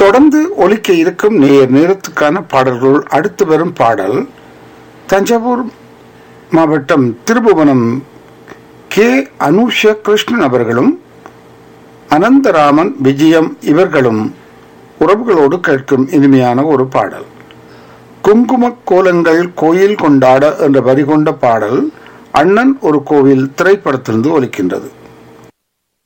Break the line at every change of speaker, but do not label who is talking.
தொடர்ந்து ஒலிக்க இருக்கும் நேரத்துக்கான பாடல்கள் அடுத்து வரும் பாடல் தஞ்சாவூர் மாவட்டம் திருபுவனம் கே அனுஷ கிருஷ்ணன் அவர்களும் அனந்தராமன் விஜயம் இவர்களும் உறவுகளோடு கேட்கும் இனிமையான ஒரு பாடல். குங்கும கோலங்கள் கோயில் கொண்டாட என்ற வரி கொண்ட பாடல் அண்ணன் ஒரு கோவில் திரைப்படத்திலிருந்து ஒலிக்கின்றது.